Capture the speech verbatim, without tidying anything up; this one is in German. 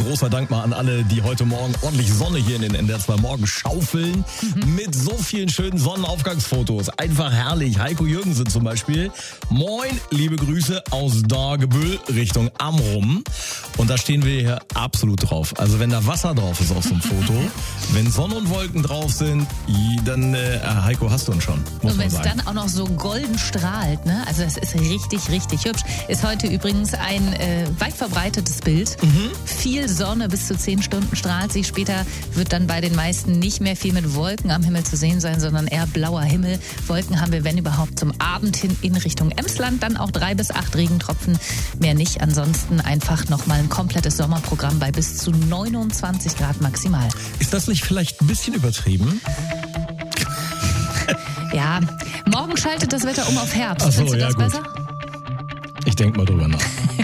großer Dank mal an alle, die heute Morgen ordentlich Sonne hier in den N D R zwei Morgen schaufeln. Mhm. Mit so vielen schönen Sonnenaufgangsfotos. Einfach herrlich. Heiko Jürgensen zum Beispiel. Moin, liebe Grüße aus Dagebüll Richtung Amrum. Und da stehen wir hier absolut drauf. Also wenn da Wasser drauf ist auf so einem Foto, wenn Sonne und Wolken drauf sind, dann, äh, Heiko, hast du uns schon. Muss und wenn es dann auch noch so golden strahlt, ne? Also das ist richtig, richtig hübsch. Ist heute übrigens ein äh, weit verbreitetes Bild. Mhm. Viel Sonne, bis zu zehn Stunden strahlt sie. Später wird dann bei den meisten nicht mehr viel mit Wolken am Himmel zu sehen sein, sondern eher blauer Himmel. Wolken haben wir, wenn überhaupt, zum Abend hin in Richtung Emsland. Dann auch drei bis acht Regentropfen, mehr nicht. Ansonsten einfach nochmal ein komplettes Sommerprogramm bei bis zu neunundzwanzig Grad maximal. Ist das nicht vielleicht ein bisschen übertrieben? Ja, morgen schaltet das Wetter um auf Herbst. Ach so, Findest du ja, das gut. besser? Ich denke mal drüber nach.